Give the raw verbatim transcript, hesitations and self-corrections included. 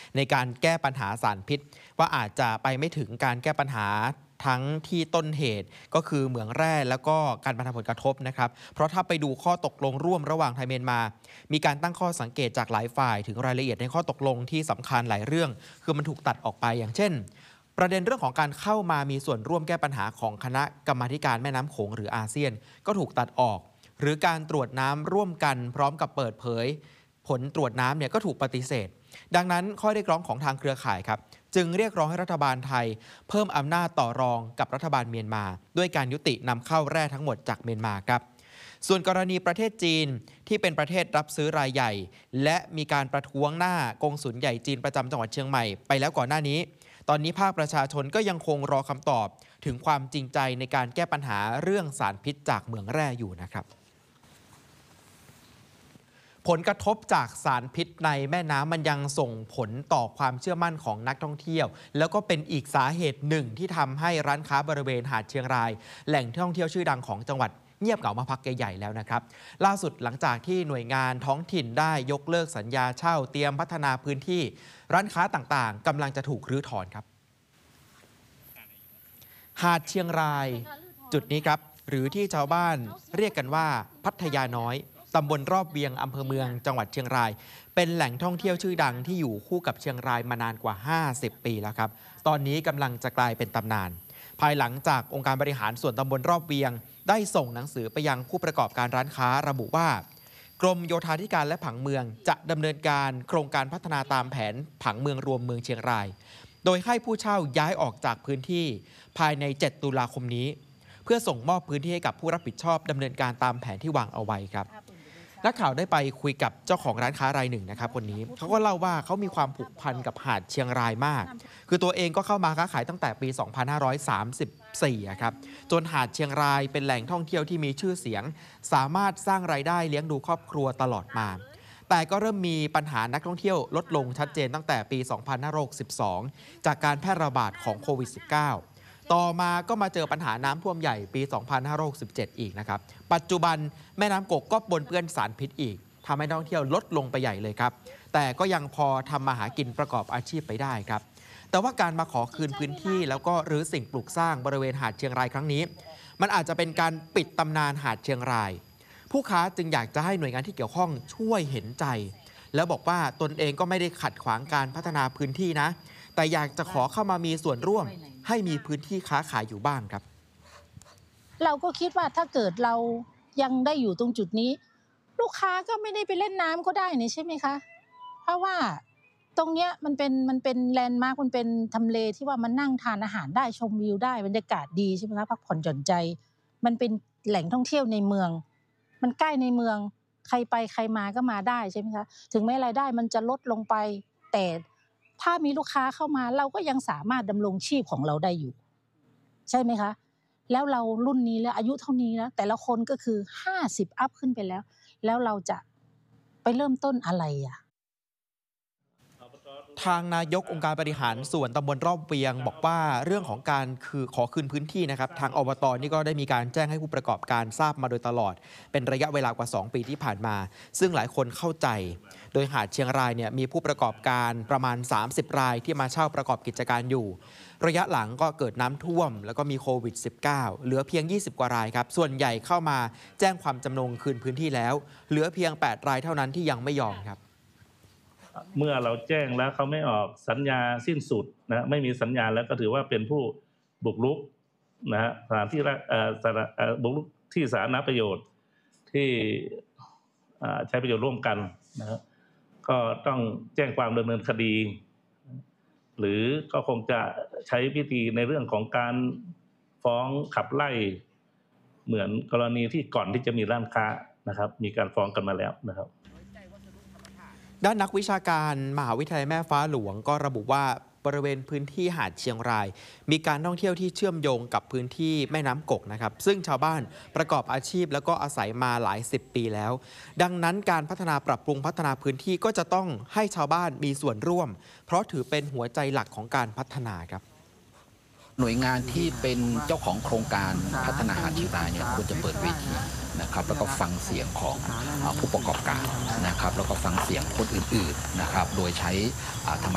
ในการแก้ปัญหาสารพิษว่าอาจจะไปไม่ถึงการแก้ปัญหาทั้งที่ต้นเหตุก็คือเหมืองแร่แล้วก็การบรรเทาผลกระทบนะครับเพราะถ้าไปดูข้อตกลงร่วมระหว่างไทยเมียนมามีการตั้งข้อสังเกตจากหลายฝ่ายถึงรายละเอียดในข้อตกลงที่สำคัญหลายเรื่องคือมันถูกตัดออกไปอย่างเช่นประเด็นเรื่องของการเข้ามามีส่วนร่วมแก้ปัญหาของคณะกรรมาธิการแม่น้ำโขงหรืออาเซียนก็ถูกตัดออกหรือการตรวจน้ำร่วมกันพร้อมกับเปิดเผยผลตรวจน้ำเนี่ยก็ถูกปฏิเสธดังนั้นข้อเรียกร้องของทางเครือข่ายครับจึงเรียกร้องให้รัฐบาลไทยเพิ่มอำนาจต่อรองกับรัฐบาลเมียนมาด้วยการยุตินำเข้าแร่ทั้งหมดจากเมียนมาครับส่วนกรณีประเทศจีนที่เป็นประเทศรับซื้อรายใหญ่และมีการประท้วงหน้ากงสุลใหญ่จีนประจำจังหวัดเชียงใหม่ไปแล้วก่อนหน้านี้ตอนนี้ภาคประชาชนก็ยังคงรอคำตอบถึงความจริงใจในการแก้ปัญหาเรื่องสารพิษจากเหมืองแร่อยู่นะครับผลกระทบจากสารพิษในแม่น้ำมันยังส่งผลต่อความเชื่อมั่นของนักท่องเที่ยวแล้วก็เป็นอีกสาเหตุหนึ่งที่ทำให้ร้านค้าบริเวณหาดเชียงรายแหล่งท่องเที่ยวชื่อดังของจังหวัดเงียบเหงามาพักใหญ่ๆแล้วนะครับล่าสุดหลังจากที่หน่วยงานท้องถิ่นได้ยกเลิกสัญญาเช่าเตรียมพัฒนาพื้นที่ร้านค้าต่างๆกำลังจะถูกรื้อถอนครับหาดเชียงรายจุดนี้ครับหรือที่ชาวบ้านเรียกกันว่าพัทยาน้อยตำบลรอบเวียงอำเภอเมืองจังหวัดเชียงรายเป็นแหล่งท่องเที่ยวชื่อดังที่อยู่คู่กับเชียงรายมานานกว่าห้าสิบปีแล้วครับตอนนี้กำลังจะกลายเป็นตำนานภายหลังจากองค์การบริหารส่วนตำบลรอบเวียงได้ส่งหนังสือไปยังผู้ประกอบการร้านค้าระบุว่ากรมโยธาธิการและผังเมืองจะดำเนินการโครงการพัฒนาตามแผนผังเมืองรวมเมืองเชียงรายโดยให้ผู้เช่าย้ายออกจากพื้นที่ภายในเจ็ดตุลาคมนี้เพื่อส่งมอบพื้นที่ให้กับผู้รับผิดชอบดำเนินการตามแผนที่วางเอาไว้ครับนักข่าวได้ไปคุยกับเจ้าของร้านค้ารายหนึ่งนะครับคนนี้เขาก็เล่าว่าเขามีความผูกพันกับหาดเชียงรายมากคือตัวเองก็เข้ามาค้าขายตั้งแต่ปี สองพันห้าร้อยสามสิบสี่ ครับจนหาดเชียงรายเป็นแหล่งท่องเที่ยวที่มีชื่อเสียงสามารถสร้างรายได้เลี้ยงดูครอบครัวตลอดมาแต่ก็เริ่มมีปัญหานักท่องเที่ยวลดลงชัดเจนตั้งแต่ปี สองพันห้าร้อยหกสิบสอง จากการแพร่ระบาดของโควิด สิบเก้าต่อมาก็มาเจอปัญหาน้ำท่วมใหญ่ปี สองพันห้าร้อยหกสิบเจ็ด อีกนะครับปัจจุบันแม่น้ำกกก็ปนเปื้อนสารพิษอีกทำให้นักท่องเที่ยวลดลงไปใหญ่เลยครับแต่ก็ยังพอทำมาหากินประกอบอาชีพไปได้ครับแต่ว่าการมาขอคืนพื้นที่แล้วก็รื้อสิ่งปลูกสร้างบริเวณหาดเชียงรายครั้งนี้มันอาจจะเป็นการปิดตำนานหาดเชียงรายผู้ค้าจึงอยากจะให้หน่วยงานที่เกี่ยวข้องช่วยเห็นใจแล้วบอกว่าตนเองก็ไม่ได้ขัดขวางการพัฒนาพื้นที่นะแต่อยากจะขอเข้ามามีส่วนร่วมให้มีพื้นที่ค้าขายอยู่บ้างครับเราก็คิดว่าถ้าเกิดเรายังได้อยู่ตรงจุดนี้ลูกค้าก็ไม่ได้ไปเล่นน้ำก็ได้นี่ใช่ไหมคะเพราะว่าตรงเนี้ยมันเป็นมันเป็นแลนด์มาร์คมันเป็นทำเลที่ว่ามันนั่งทานอาหารได้ชมวิวได้บรรยากาศดีใช่ไหมคะพักผ่อนหย่อนใจมันเป็นแหล่งท่องเที่ยวในเมืองมันใกล้ในเมืองใครไปใครมาก็มาได้ใช่ไหมคะถึงแม้รายได้มันจะลดลงไปแต่ถ้ามีลูกค้าเข้ามาเราก็ยังสามารถดำรงชีพของเราได้อยู่ใช่ไหมคะแล้วเรารุ่นนี้แล้วอายุเท่านี้แล้วแต่ละคนก็คือห้าสิบอัพขึ้นไปแล้วแล้วเราจะไปเริ่มต้นอะไรอ่ะทางนายกองค์การบริหารส่วนตำบลรอบเวียงบอกว่าเรื่องของการคือขอคืนพื้นที่นะครับทางอบต.นี่ก็ได้มีการแจ้งให้ผู้ประกอบการทราบมาโดยตลอดเป็นระยะเวลากว่าสองปีที่ผ่านมาซึ่งหลายคนเข้าใจโดยหาดเชียงรายเนี่ยมีผู้ประกอบการประมาณสามสิบรายที่มาเช่าประกอบกิจการอยู่ระยะหลังก็เกิดน้ำท่วมแล้วก็มีโควิด สิบเก้า เหลือเพียงยี่สิบกว่ารายครับส่วนใหญ่เข้ามาแจ้งความจำนงคืนพื้นที่แล้วเหลือเพียงแปดรายเท่านั้นที่ยังไม่ยอมครับเมื่อเราแจ้งแล้วเขาไม่ออกสัญญาสิ้นสุดนะไม่มีสัญญาแล้วก็ถือว่าเป็นผู้บุกรุกนะฮะสถานที่บุกรุกที่สาธารณประโยชน์ที่ใช้ประโยชน์ร่วมกันนะก็ต้องแจ้งความดำเนินคดีหรือก็คงจะใช้พิธีในเรื่องของการฟ้องขับไล่เหมือนกรณีที่ก่อนที่จะมีร้านค้านะครับมีการฟ้องกันมาแล้วนะครับด้านนักวิชาการมหาวิทยาลัยแม่ฟ้าหลวงก็ระบุว่าบริเวณพื้นที่หาดเชียงรายมีการท่องเที่ยวที่เชื่อมโยงกับพื้นที่แม่น้ำกกนะครับซึ่งชาวบ้านประกอบอาชีพแล้วก็อาศัยมาหลายสิบปีแล้วดังนั้นการพัฒนาปรับปรุงพัฒนาพื้นที่ก็จะต้องให้ชาวบ้านมีส่วนร่วมเพราะถือเป็นหัวใจหลักของการพัฒนาครับหน่วยงานที่เป็นเจ้าของโครงการพัฒนาหาดเชียงรายเนี่ยควรจะเปิดเวทีนะครับแล้วก็ฟังเสียงของผู้ประกอบการนะครับแล้วก็ฟังเสียงคนอื่นๆนะครับโดยใช้ธรรม